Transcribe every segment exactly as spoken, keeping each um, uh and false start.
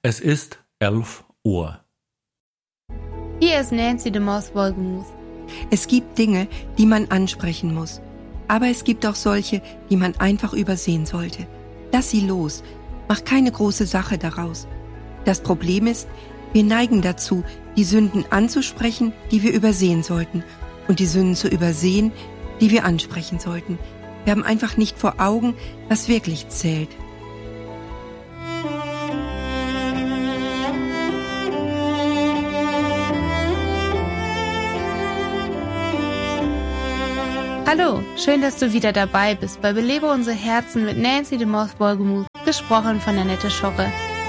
Es ist elf Uhr. Hier ist Nancy de Moss-Wohlgemuth. Es gibt Dinge, die man ansprechen muss. Aber es gibt auch solche, die man einfach übersehen sollte. Lass sie los. Mach keine große Sache daraus. Das Problem ist, wir neigen dazu, die Sünden anzusprechen, die wir übersehen sollten, und die Sünden zu übersehen, die wir ansprechen sollten. Wir haben einfach nicht vor Augen, was wirklich zählt. Hallo, schön, dass du wieder dabei bist bei Belebe unsere Herzen mit Nancy de Moss-Wohlgemuth, gesprochen von Annette Schorre.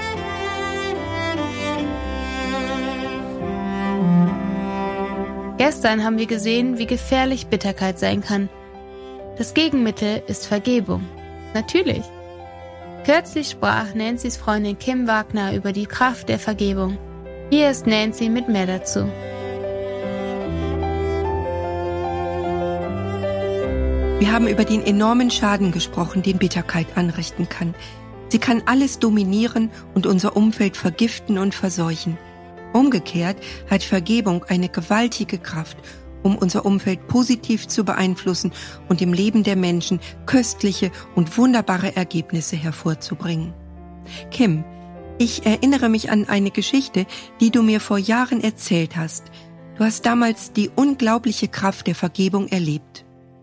Gestern haben wir gesehen, wie gefährlich Bitterkeit sein kann. Das Gegenmittel ist Vergebung. Natürlich. Kürzlich sprach Nancy's Freundin Kim Wagner über die Kraft der Vergebung. Hier ist Nancy mit mehr dazu. Wir haben über den enormen Schaden gesprochen, den Bitterkeit anrichten kann. Sie kann alles dominieren und unser Umfeld vergiften und verseuchen. Umgekehrt hat Vergebung eine gewaltige Kraft, um unser Umfeld positiv zu beeinflussen und im Leben der Menschen köstliche und wunderbare Ergebnisse hervorzubringen. Kim, ich erinnere mich an eine Geschichte, die du mir vor Jahren erzählt hast. Du hast damals die unglaubliche Kraft der Vergebung erlebt.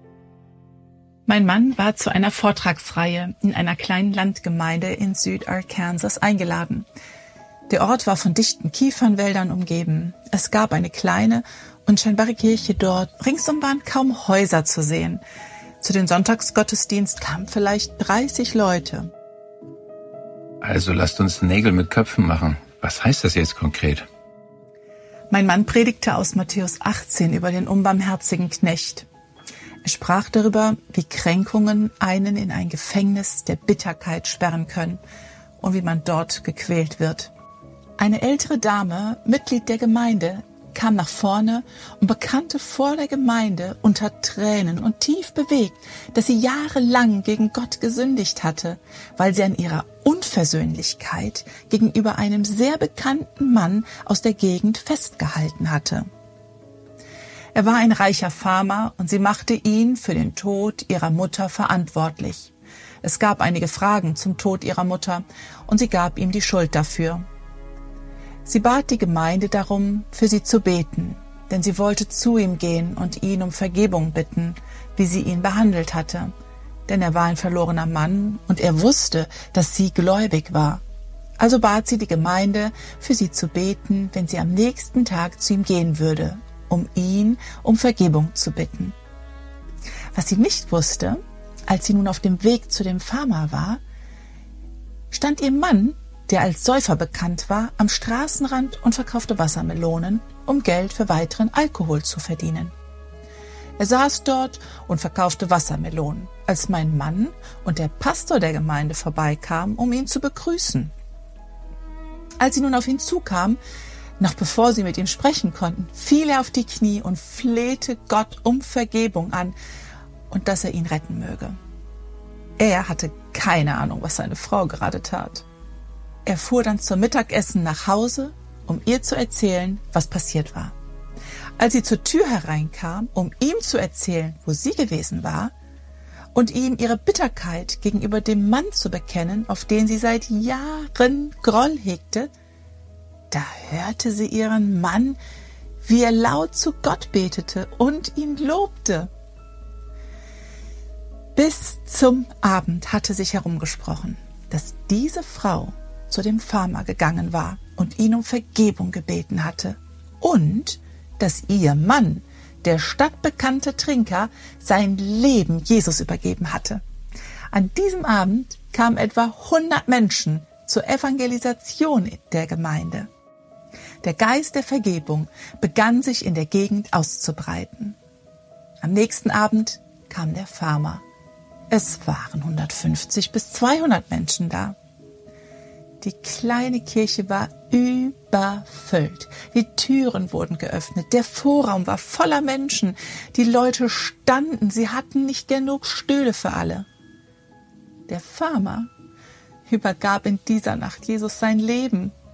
Mein Mann war zu einer Vortragsreihe in einer kleinen Landgemeinde in Südarkansas eingeladen. Der Ort war von dichten Kiefernwäldern umgeben. Es gab eine kleine, unscheinbare Kirche dort. Ringsum waren kaum Häuser zu sehen. Zu den Sonntagsgottesdienst kamen vielleicht dreißig Leute. Also lasst uns Nägel mit Köpfen machen. Was heißt das jetzt konkret? Mein Mann predigte aus Matthäus achtzehn über den unbarmherzigen Knecht. Er sprach darüber, wie Kränkungen einen in ein Gefängnis der Bitterkeit sperren können und wie man dort gequält wird. Eine ältere Dame, Mitglied der Gemeinde, kam nach vorne und bekannte vor der Gemeinde unter Tränen und tief bewegt, dass sie jahrelang gegen Gott gesündigt hatte, weil sie an ihrer Unversöhnlichkeit gegenüber einem sehr bekannten Mann aus der Gegend festgehalten hatte. Er war ein reicher Farmer und sie machte ihn für den Tod ihrer Mutter verantwortlich. Es gab einige Fragen zum Tod ihrer Mutter und sie gab ihm die Schuld dafür. Sie bat die Gemeinde darum, für sie zu beten, denn sie wollte zu ihm gehen und ihn um Vergebung bitten, wie sie ihn behandelt hatte. Denn er war ein verlorener Mann und er wusste, dass sie gläubig war. Also bat sie die Gemeinde, für sie zu beten, wenn sie am nächsten Tag zu ihm gehen würde, um ihn um Vergebung zu bitten. Was sie nicht wusste, als sie nun auf dem Weg zu dem Farmer war, stand ihr Mann, der als Säufer bekannt war, am Straßenrand und verkaufte Wassermelonen, um Geld für weiteren Alkohol zu verdienen. Er saß dort und verkaufte Wassermelonen, als mein Mann und der Pastor der Gemeinde vorbeikamen, um ihn zu begrüßen. Als sie nun auf ihn zukamen, noch bevor sie mit ihm sprechen konnten, fiel er auf die Knie und flehte Gott um Vergebung an und dass er ihn retten möge. Er hatte keine Ahnung, was seine Frau gerade tat. Er fuhr dann zum Mittagessen nach Hause, um ihr zu erzählen, was passiert war. Als sie zur Tür hereinkam, um ihm zu erzählen, wo sie gewesen war, und ihm ihre Bitterkeit gegenüber dem Mann zu bekennen, auf den sie seit Jahren Groll hegte, da hörte sie ihren Mann, wie er laut zu Gott betete und ihn lobte. Bis zum Abend hatte sich herumgesprochen, dass diese Frau zu dem Farmer gegangen war und ihn um Vergebung gebeten hatte und dass ihr Mann, der stadtbekannte Trinker, sein Leben Jesus übergeben hatte. An diesem Abend kamen etwa hundert Menschen zur Evangelisation der Gemeinde. Der Geist der Vergebung begann sich in der Gegend auszubreiten. Am nächsten Abend kam der Farmer. Es waren hundertfünfzig bis zweihundert Menschen da. Die kleine Kirche war überfüllt. Die Türen wurden geöffnet. Der Vorraum war voller Menschen. Die Leute standen. Sie hatten nicht genug Stühle für alle. Der Farmer übergab in dieser Nacht Jesus sein Leben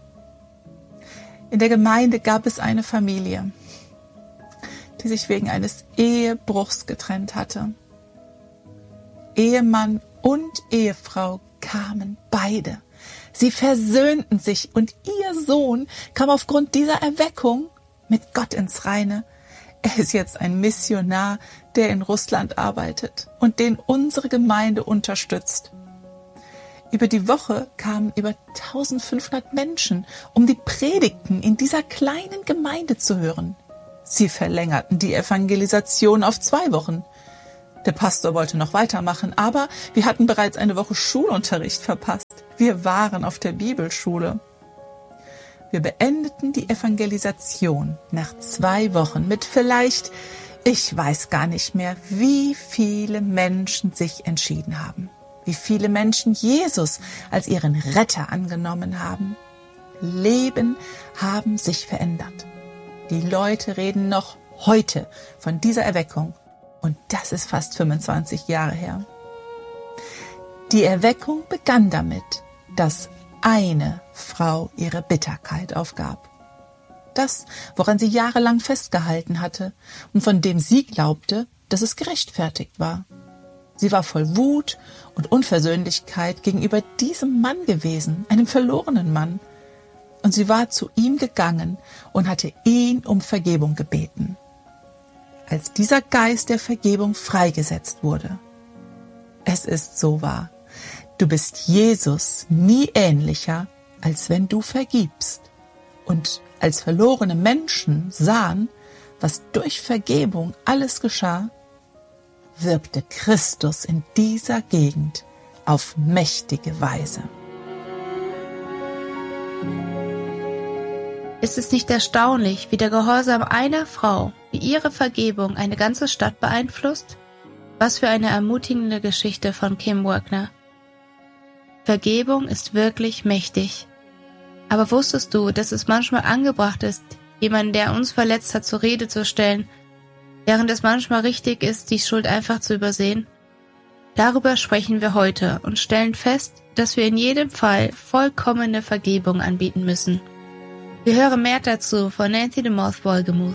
In der Gemeinde gab es eine Familie, die sich wegen eines Ehebruchs getrennt hatte. Ehemann und Ehefrau kamen beide. Sie versöhnten sich und ihr Sohn kam aufgrund dieser Erweckung mit Gott ins Reine. Er ist jetzt ein Missionar, der in Russland arbeitet und den unsere Gemeinde unterstützt. Über die Woche kamen über eintausendfünfhundert Menschen, um die Predigten in dieser kleinen Gemeinde zu hören. Sie verlängerten die Evangelisation auf zwei Wochen. Der Pastor wollte noch weitermachen, aber wir hatten bereits eine Woche Schulunterricht verpasst. Wir waren auf der Bibelschule. Wir beendeten die Evangelisation nach zwei Wochen mit vielleicht, ich weiß gar nicht mehr, wie viele Menschen sich entschieden haben. Wie viele Menschen Jesus als ihren Retter angenommen haben. Leben haben sich verändert. Die Leute reden noch heute von dieser Erweckung. Und das ist fast fünfundzwanzig Jahre her. Die Erweckung begann damit, dass eine Frau ihre Bitterkeit aufgab. Das, woran sie jahrelang festgehalten hatte und von dem sie glaubte, dass es gerechtfertigt war. Sie war voll Wut und Unversöhnlichkeit gegenüber diesem Mann gewesen, einem verlorenen Mann. Und sie war zu ihm gegangen und hatte ihn um Vergebung gebeten. Als dieser Geist der Vergebung freigesetzt wurde. Es ist so wahr. Du bist Jesus nie ähnlicher, als wenn du vergibst. Und als verlorene Menschen sahen, was durch Vergebung alles geschah, wirkte Christus in dieser Gegend auf mächtige Weise. Ist es nicht erstaunlich, wie der Gehorsam einer Frau, wie ihre Vergebung eine ganze Stadt beeinflusst? Was für eine ermutigende Geschichte von Kim Wagner. Vergebung ist wirklich mächtig. Aber wusstest du, dass es manchmal angebracht ist, jemanden, der uns verletzt hat, zur Rede zu stellen, während es manchmal richtig ist, die Schuld einfach zu übersehen? Darüber sprechen wir heute und stellen fest, dass wir in jedem Fall vollkommene Vergebung anbieten müssen. Wir hören mehr dazu von Nancy DeMoss Wolgemuth.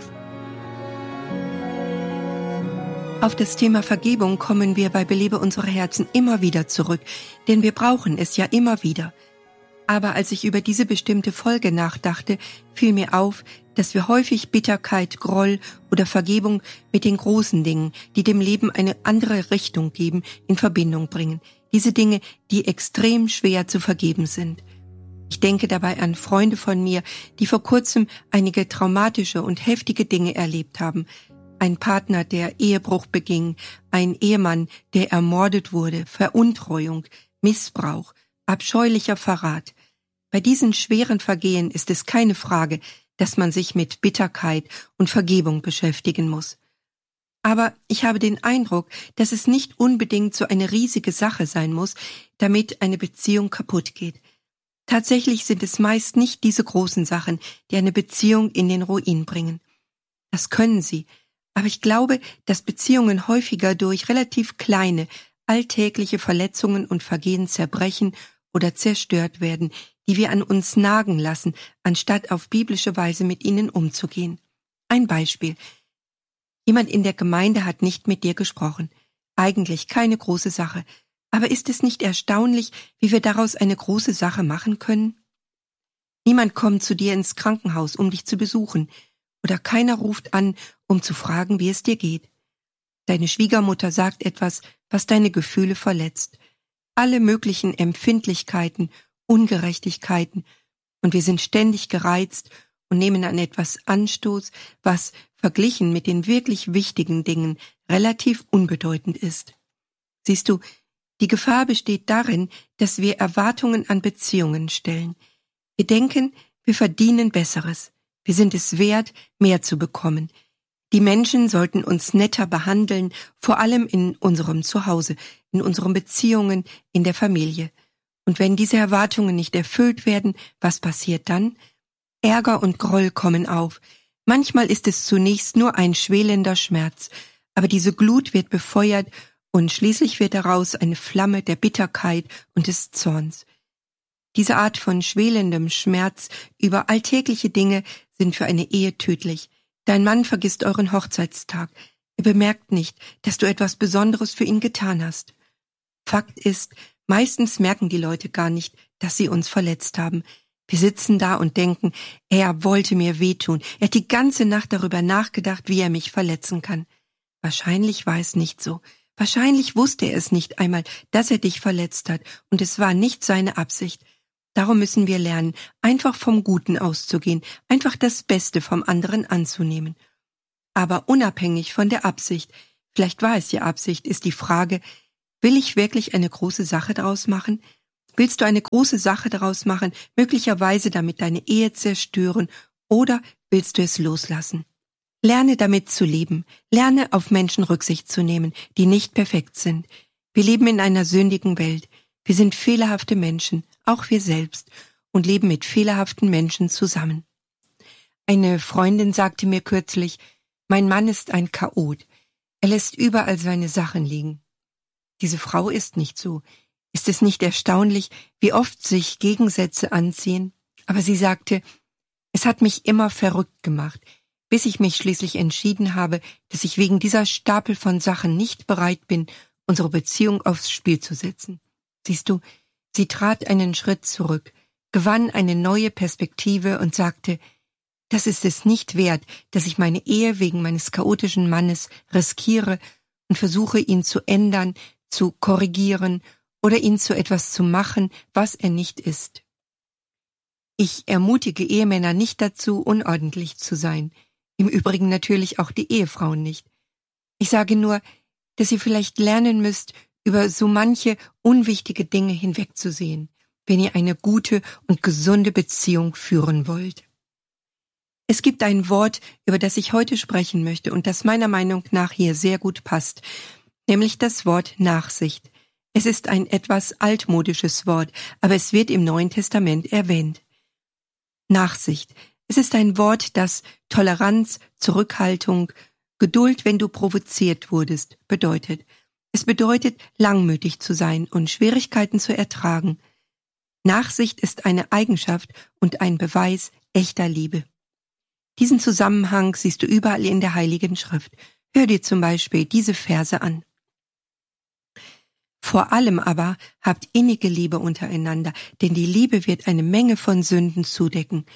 Auf das Thema Vergebung kommen wir bei Belebe unsere Herzen immer wieder zurück, denn wir brauchen es ja immer wieder. Aber als ich über diese bestimmte Folge nachdachte, fiel mir auf, dass wir häufig Bitterkeit, Groll oder Vergebung mit den großen Dingen, die dem Leben eine andere Richtung geben, in Verbindung bringen. Diese Dinge, die extrem schwer zu vergeben sind. Ich denke dabei an Freunde von mir, die vor kurzem einige traumatische und heftige Dinge erlebt haben. Ein Partner, der Ehebruch beging, ein Ehemann, der ermordet wurde, Veruntreuung, Missbrauch, abscheulicher Verrat. Bei diesen schweren Vergehen ist es keine Frage, dass man sich mit Bitterkeit und Vergebung beschäftigen muss. Aber ich habe den Eindruck, dass es nicht unbedingt so eine riesige Sache sein muss, damit eine Beziehung kaputt geht. Tatsächlich sind es meist nicht diese großen Sachen, die eine Beziehung in den Ruin bringen. Das können sie, aber ich glaube, dass Beziehungen häufiger durch relativ kleine, alltägliche Verletzungen und Vergehen zerbrechen oder zerstört werden, die wir an uns nagen lassen, anstatt auf biblische Weise mit ihnen umzugehen. Ein Beispiel. Jemand in der Gemeinde hat nicht mit dir gesprochen. Eigentlich keine große Sache. Aber ist es nicht erstaunlich, wie wir daraus eine große Sache machen können? Niemand kommt zu dir ins Krankenhaus, um dich zu besuchen, oder keiner ruft an, um zu fragen, wie es dir geht. Deine Schwiegermutter sagt etwas, was deine Gefühle verletzt. Alle möglichen Empfindlichkeiten, Ungerechtigkeiten, und wir sind ständig gereizt und nehmen an etwas Anstoß, was verglichen mit den wirklich wichtigen Dingen relativ unbedeutend ist. Siehst du, die Gefahr besteht darin, dass wir Erwartungen an Beziehungen stellen. Wir denken, wir verdienen Besseres. Wir sind es wert, mehr zu bekommen. Die Menschen sollten uns netter behandeln, vor allem in unserem Zuhause, in unseren Beziehungen, in der Familie. Und wenn diese Erwartungen nicht erfüllt werden, was passiert dann? Ärger und Groll kommen auf. Manchmal ist es zunächst nur ein schwelender Schmerz, aber diese Glut wird befeuert und schließlich wird daraus eine Flamme der Bitterkeit und des Zorns. Diese Art von schwelendem Schmerz über alltägliche Dinge sind für eine Ehe tödlich. Dein Mann vergisst euren Hochzeitstag. Er bemerkt nicht, dass du etwas Besonderes für ihn getan hast. Fakt ist, meistens merken die Leute gar nicht, dass sie uns verletzt haben. Wir sitzen da und denken, er wollte mir wehtun. Er hat die ganze Nacht darüber nachgedacht, wie er mich verletzen kann. Wahrscheinlich war es nicht so. Wahrscheinlich wusste er es nicht einmal, dass er dich verletzt hat, und es war nicht seine Absicht. Darum müssen wir lernen, einfach vom Guten auszugehen, einfach das Beste vom anderen anzunehmen. Aber unabhängig von der Absicht, vielleicht war es ja Absicht, ist die Frage, will ich wirklich eine große Sache daraus machen? Willst du eine große Sache daraus machen, möglicherweise damit deine Ehe zerstören, oder willst du es loslassen? Lerne damit zu leben, lerne auf Menschen Rücksicht zu nehmen, die nicht perfekt sind. Wir leben in einer sündigen Welt. Wir sind fehlerhafte Menschen, auch wir selbst, und leben mit fehlerhaften Menschen zusammen. Eine Freundin sagte mir kürzlich, mein Mann ist ein Chaot. Er lässt überall seine Sachen liegen. Diese Frau ist nicht so. Ist es nicht erstaunlich, wie oft sich Gegensätze anziehen? Aber sie sagte, es hat mich immer verrückt gemacht, bis ich mich schließlich entschieden habe, dass ich wegen dieser Stapel von Sachen nicht bereit bin, unsere Beziehung aufs Spiel zu setzen. Siehst du, sie trat einen Schritt zurück, gewann eine neue Perspektive und sagte, das ist es nicht wert, dass ich meine Ehe wegen meines chaotischen Mannes riskiere und versuche, ihn zu ändern, zu korrigieren oder ihn zu etwas zu machen, was er nicht ist. Ich ermutige Ehemänner nicht dazu, unordentlich zu sein. Im Übrigen natürlich auch die Ehefrauen nicht. Ich sage nur, dass ihr vielleicht lernen müsst, über so manche unwichtige Dinge hinwegzusehen, wenn ihr eine gute und gesunde Beziehung führen wollt. Es gibt ein Wort, über das ich heute sprechen möchte und das meiner Meinung nach hier sehr gut passt, nämlich das Wort Nachsicht. Es ist ein etwas altmodisches Wort, aber es wird im Neuen Testament erwähnt. Nachsicht. Es ist ein Wort, das Toleranz, Zurückhaltung, Geduld, wenn du provoziert wurdest, bedeutet. Es bedeutet, langmütig zu sein und Schwierigkeiten zu ertragen. Nachsicht ist eine Eigenschaft und ein Beweis echter Liebe. Diesen Zusammenhang siehst du überall in der Heiligen Schrift. Hör dir zum Beispiel diese Verse an. Vor allem aber habt innige Liebe untereinander, denn die Liebe wird eine Menge von Sünden zudecken.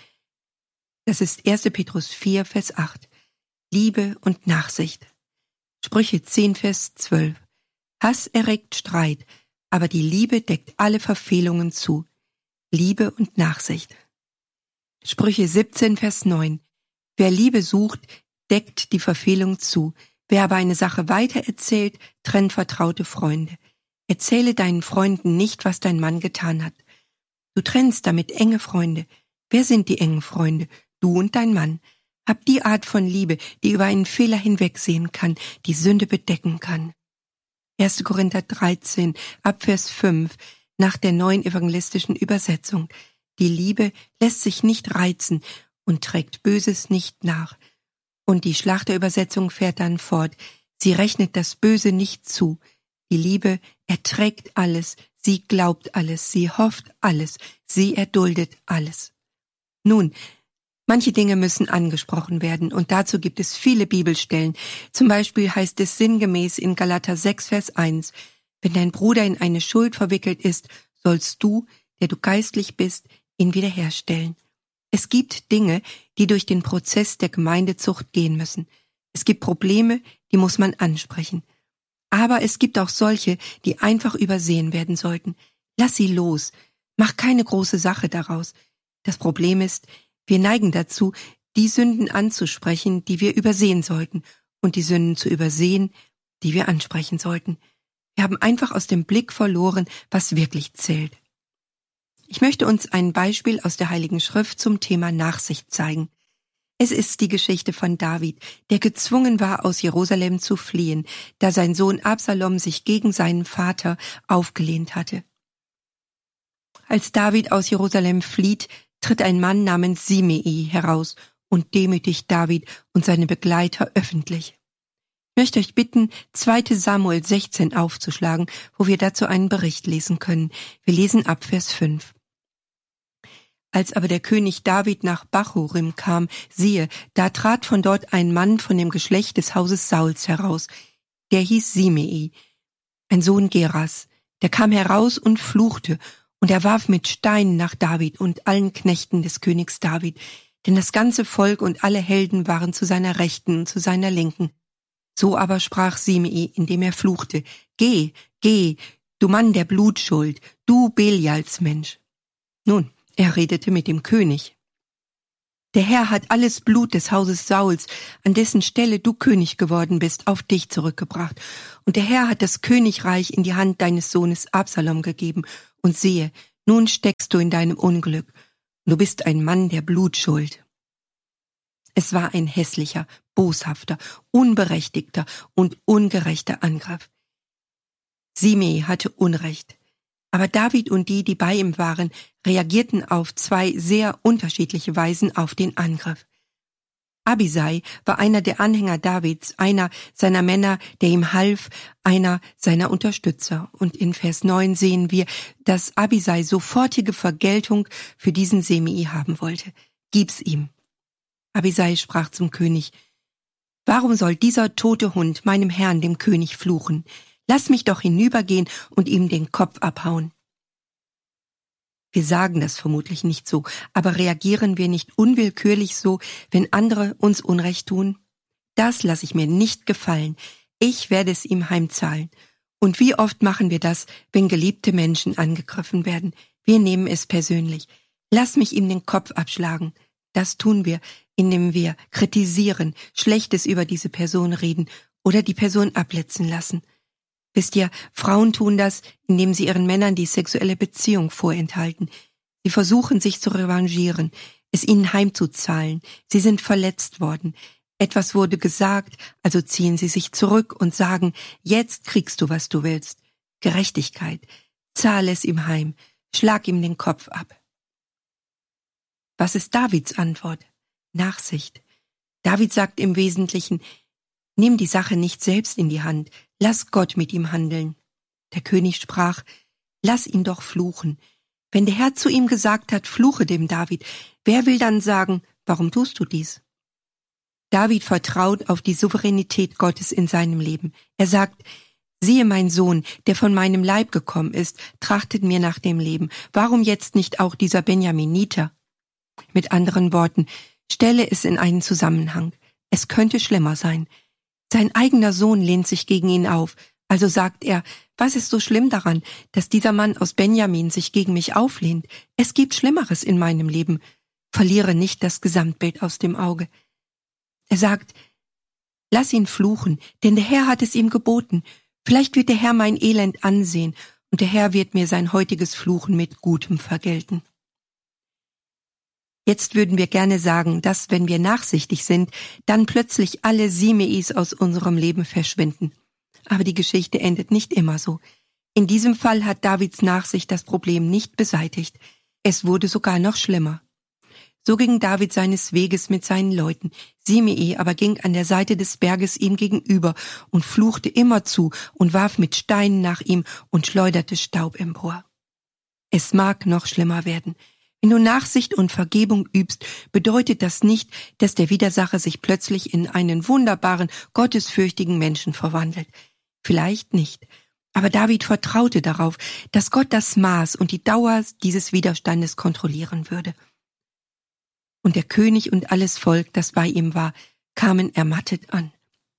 Das ist erster Petrus vier, Vers acht. Liebe und Nachsicht. Sprüche zehn, Vers zwölf. Hass erregt Streit, aber die Liebe deckt alle Verfehlungen zu. Liebe und Nachsicht. Sprüche siebzehn, Vers neun. Wer Liebe sucht, deckt die Verfehlung zu. Wer aber eine Sache weitererzählt, trennt vertraute Freunde. Erzähle deinen Freunden nicht, was dein Mann getan hat. Du trennst damit enge Freunde. Wer sind die engen Freunde? Du und dein Mann. Hab die Art von Liebe, die über einen Fehler hinwegsehen kann, die Sünde bedecken kann. erster Korinther dreizehn, Abvers fünf, nach der neuen evangelistischen Übersetzung. Die Liebe lässt sich nicht reizen und trägt Böses nicht nach. Und die Schlachterübersetzung fährt dann fort. Sie rechnet das Böse nicht zu. Die Liebe erträgt alles, sie glaubt alles, sie hofft alles, sie erduldet alles. Nun, manche Dinge müssen angesprochen werden und dazu gibt es viele Bibelstellen. Zum Beispiel heißt es sinngemäß in Galater sechs, Vers eins, wenn dein Bruder in eine Schuld verwickelt ist, sollst du, der du geistlich bist, ihn wiederherstellen. Es gibt Dinge, die durch den Prozess der Gemeindezucht gehen müssen. Es gibt Probleme, die muss man ansprechen. Aber es gibt auch solche, die einfach übersehen werden sollten. Lass sie los. Mach keine große Sache daraus. Das Problem ist, wir neigen dazu, die Sünden anzusprechen, die wir übersehen sollten, und die Sünden zu übersehen, die wir ansprechen sollten. Wir haben einfach aus dem Blick verloren, was wirklich zählt. Ich möchte uns ein Beispiel aus der Heiligen Schrift zum Thema Nachsicht zeigen. Es ist die Geschichte von David, der gezwungen war, aus Jerusalem zu fliehen, da sein Sohn Absalom sich gegen seinen Vater aufgelehnt hatte. Als David aus Jerusalem flieht, tritt ein Mann namens Simei heraus und demütigt David und seine Begleiter öffentlich. Ich möchte euch bitten, zweiter Samuel sechzehn aufzuschlagen, wo wir dazu einen Bericht lesen können. Wir lesen ab Vers fünf. Als aber der König David nach Bachurim kam, siehe, da trat von dort ein Mann von dem Geschlecht des Hauses Sauls heraus, der hieß Simei, ein Sohn Geras. Der kam heraus und fluchte, und er warf mit Steinen nach David und allen Knechten des Königs David, denn das ganze Volk und alle Helden waren zu seiner Rechten und zu seiner Linken. So aber sprach Simei, indem er fluchte, Geh, geh, du Mann der Blutschuld, du Belials Mensch. Nun, er redete mit dem König. Der Herr hat alles Blut des Hauses Sauls, an dessen Stelle du König geworden bist, auf dich zurückgebracht. Und der Herr hat das Königreich in die Hand deines Sohnes Absalom gegeben. Und siehe, nun steckst du in deinem Unglück. Und du bist ein Mann der Blutschuld. Es war ein hässlicher, boshafter, unberechtigter und ungerechter Angriff. Simei hatte Unrecht. Aber David und die, die bei ihm waren, reagierten auf zwei sehr unterschiedliche Weisen auf den Angriff. Abisai war einer der Anhänger Davids, einer seiner Männer, der ihm half, einer seiner Unterstützer. Und in Vers neun sehen wir, dass Abisai sofortige Vergeltung für diesen Simei haben wollte. Gib's ihm. Abisai sprach zum König, Warum soll dieser tote Hund meinem Herrn, dem König, fluchen? Lass mich doch hinübergehen und ihm den Kopf abhauen. Wir sagen das vermutlich nicht so, aber reagieren wir nicht unwillkürlich so, wenn andere uns Unrecht tun? Das lasse ich mir nicht gefallen. Ich werde es ihm heimzahlen. Und wie oft machen wir das, wenn geliebte Menschen angegriffen werden? Wir nehmen es persönlich. Lass mich ihm den Kopf abschlagen. Das tun wir, indem wir kritisieren, Schlechtes über diese Person reden oder die Person abblitzen lassen. Wisst ihr, Frauen tun das, indem sie ihren Männern die sexuelle Beziehung vorenthalten. Sie versuchen, sich zu revanchieren, es ihnen heimzuzahlen. Sie sind verletzt worden. Etwas wurde gesagt, also ziehen sie sich zurück und sagen, jetzt kriegst du, was du willst. Gerechtigkeit. Zahle es ihm heim. Schlag ihm den Kopf ab. Was ist Davids Antwort? Nachsicht. David sagt im Wesentlichen, nimm die Sache nicht selbst in die Hand. Lass Gott mit ihm handeln. Der König sprach, lass ihn doch fluchen. Wenn der Herr zu ihm gesagt hat, fluche dem David, wer will dann sagen, warum tust du dies? David vertraut auf die Souveränität Gottes in seinem Leben. Er sagt, siehe mein Sohn, der von meinem Leib gekommen ist, trachtet mir nach dem Leben. Warum jetzt nicht auch dieser Benjaminiter? Mit anderen Worten, stelle es in einen Zusammenhang. Es könnte schlimmer sein. Sein eigener Sohn lehnt sich gegen ihn auf. Also sagt er, was ist so schlimm daran, dass dieser Mann aus Benjamin sich gegen mich auflehnt? Es gibt Schlimmeres in meinem Leben. Verliere nicht das Gesamtbild aus dem Auge. Er sagt, lass ihn fluchen, denn der Herr hat es ihm geboten. Vielleicht wird der Herr mein Elend ansehen und der Herr wird mir sein heutiges Fluchen mit Gutem vergelten. Jetzt würden wir gerne sagen, dass, wenn wir nachsichtig sind, dann plötzlich alle Simeis aus unserem Leben verschwinden. Aber die Geschichte endet nicht immer so. In diesem Fall hat Davids Nachsicht das Problem nicht beseitigt. Es wurde sogar noch schlimmer. So ging David seines Weges mit seinen Leuten. Simei aber ging an der Seite des Berges ihm gegenüber und fluchte immerzu und warf mit Steinen nach ihm und schleuderte Staub empor. Es mag noch schlimmer werden. Wenn du Nachsicht und Vergebung übst, bedeutet das nicht, dass der Widersacher sich plötzlich in einen wunderbaren, gottesfürchtigen Menschen verwandelt. Vielleicht nicht. Aber David vertraute darauf, dass Gott das Maß und die Dauer dieses Widerstandes kontrollieren würde. Und der König und alles Volk, das bei ihm war, kamen ermattet an.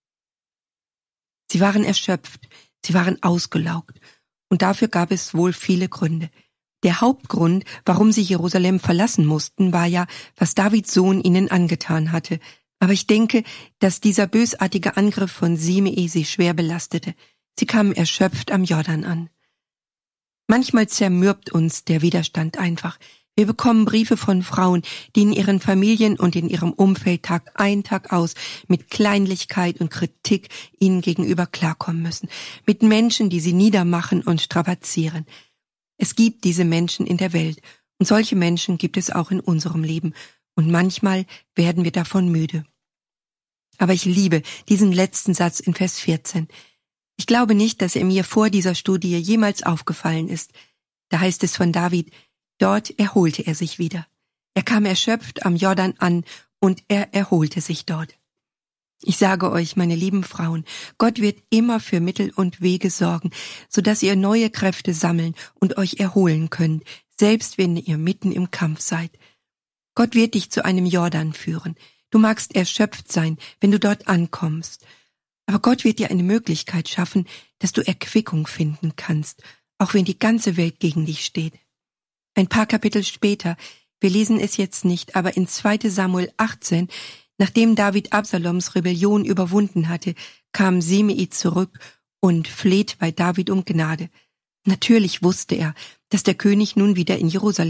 Sie waren erschöpft, sie waren ausgelaugt, und dafür gab es wohl viele Gründe. Der Hauptgrund, warum sie Jerusalem verlassen mussten, war ja, was Davids Sohn ihnen angetan hatte. Aber ich denke, dass dieser bösartige Angriff von Simei sie schwer belastete. Sie kamen erschöpft am Jordan an. Manchmal zermürbt uns der Widerstand einfach. Wir bekommen Briefe von Frauen, die in ihren Familien und in ihrem Umfeld Tag ein, Tag aus mit Kleinlichkeit und Kritik ihnen gegenüber klarkommen müssen. Mit Menschen, die sie niedermachen und strapazieren. Es gibt diese Menschen in der Welt und solche Menschen gibt es auch in unserem Leben und manchmal werden wir davon müde. Aber ich liebe diesen letzten Satz in Vers vierzehn. Ich glaube nicht, dass er mir vor dieser Studie jemals aufgefallen ist. Da heißt es von David, dort erholte er sich wieder. Er kam erschöpft am Jordan an und er erholte sich dort. Ich sage euch, meine lieben Frauen, Gott wird immer für Mittel und Wege sorgen, sodass ihr neue Kräfte sammeln und euch erholen könnt, selbst wenn ihr mitten im Kampf seid. Gott wird dich zu einem Jordan führen. Du magst erschöpft sein, wenn du dort ankommst. Aber Gott wird dir eine Möglichkeit schaffen, dass du Erquickung finden kannst, auch wenn die ganze Welt gegen dich steht. Ein paar Kapitel später, wir lesen es jetzt nicht, aber in zweiter Samuel achtzehn, nachdem David Absaloms Rebellion überwunden hatte, kam Simei zurück und fleht bei David um Gnade. Natürlich wusste er, dass der König nun wieder in Jerusalem